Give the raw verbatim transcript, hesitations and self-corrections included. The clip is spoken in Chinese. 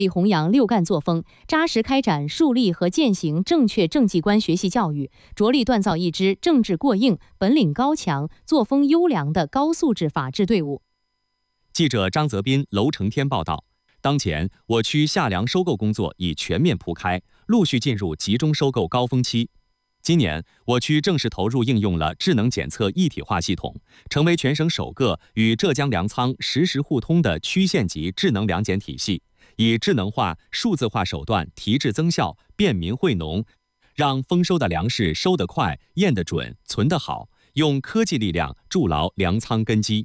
以弘扬六干作风，扎实开展树立和践行正确政绩观学习教育，着力锻造一支政治过硬、本领高强、作风优良的高素质法治队伍。 记者张泽斌、娄成天报道。当前，我区夏粮收购工作已全面铺开，陆续进入集中收购高峰期。今年，我区正式投入应用了智能检测一体化系统，成为全省首个与浙江粮仓实时互通的区县级智能粮检体系，以智能化、数字化手段提质增效、便民惠农，让丰收的粮食收得快、验得准、存得好，用科技力量筑牢粮仓根基。